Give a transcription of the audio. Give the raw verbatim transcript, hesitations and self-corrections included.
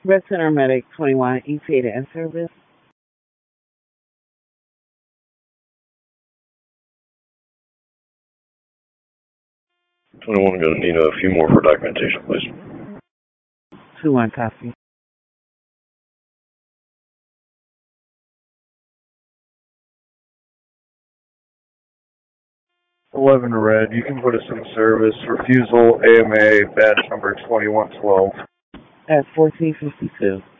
Red Center Medic twenty-one, E T A to end service. twenty-one, going to need a few more for documentation, please. two one, copy. eleven red, you can put us in service. Refusal, A M A, badge number twenty-one twelve. At fourteen fifty-two.